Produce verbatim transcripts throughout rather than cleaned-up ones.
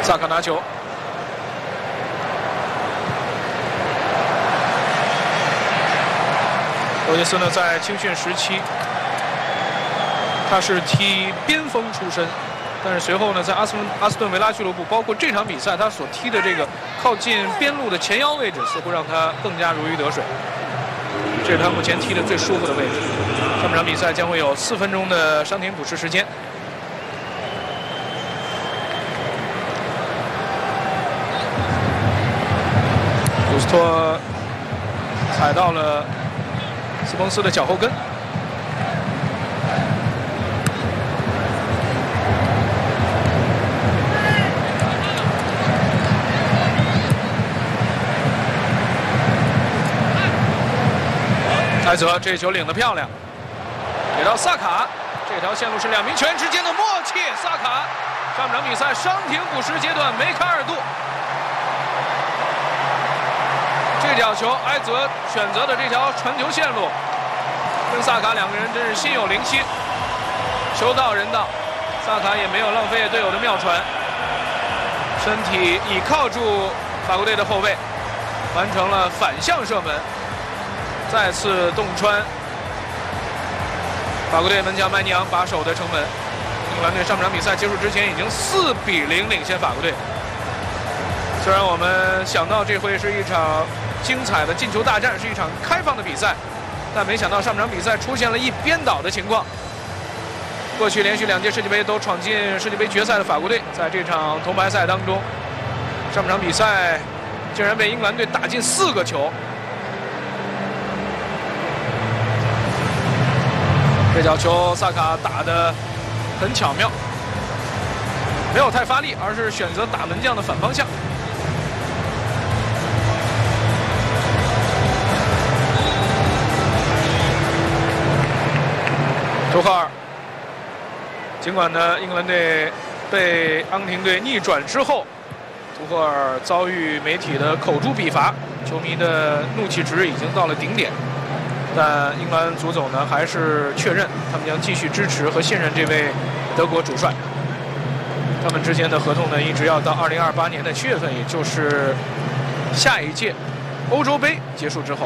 萨卡拿球，罗杰斯呢在青训时期，他是踢边锋出身，但是随后呢在阿斯顿阿斯顿维拉俱乐部，包括这场比赛他所踢的这个靠近边路的前腰位置，似乎让他更加如鱼得水。这是他目前踢的最舒服的位置。下半场比赛将会有四分钟的伤停补时时间。古斯托踩到了斯彭斯的脚后跟。埃泽这球领得漂亮，给到萨卡，这条线路是两名球员之间的默契。萨卡上半场比赛伤停补时阶段梅开二度。这脚球，埃泽选择的这条传球线路，跟萨卡两个人真是心有灵犀，球到人到。萨卡也没有浪费队友的妙传，身体倚靠住法国队的后卫，完成了反向射门，再次洞穿法国队门将麦尼昂把守的城门。英格兰队上半场比赛结束之前已经四比零领先法国队。虽然我们想到这会是一场精彩的进球大战，是一场开放的比赛，但没想到上半场比赛出现了一边倒的情况。过去连续两届世界杯都闯进世界杯决赛的法国队，在这场铜牌赛当中，上半场比赛竟然被英格兰队打进四个球。这脚球萨卡打得很巧妙，没有太发力，而是选择打门将的反方向。图赫尔，尽管呢英格兰队被阿根廷队逆转之后，图赫尔遭遇媒体的口诛笔伐，球迷的怒气值已经到了顶点，但英格兰足总呢还是确认他们将继续支持和信任这位德国主帅。他们之间的合同呢一直要到二零二八年的七月份，也就是下一届欧洲杯结束之后。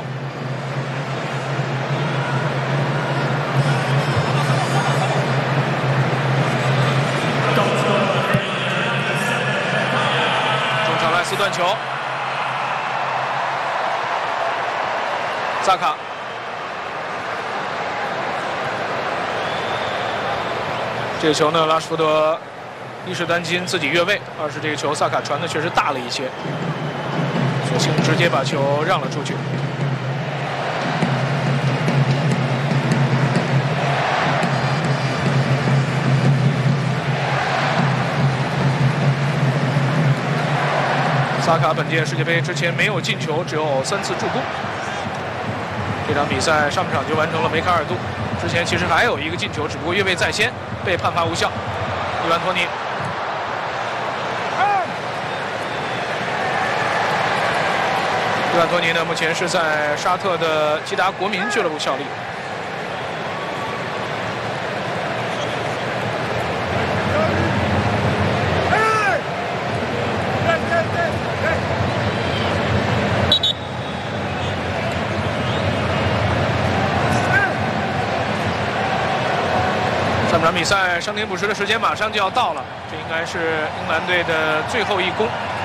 斯断球，萨卡，这个球呢，拉什福德一是担心自己越位，二是这个球萨卡传的确实大了一些，索性直接把球让了出去。萨卡本届世界杯之前没有进球，只有三次助攻。这场比赛上半场就完成了梅开二度。之前其实还有一个进球，只不过越位在先，被判罚无效。伊万托尼，伊万托尼呢，目前是在沙特的基达国民俱乐部效力。上半场比赛伤停补时的时间马上就要到了，这应该是英格兰队的最后一攻。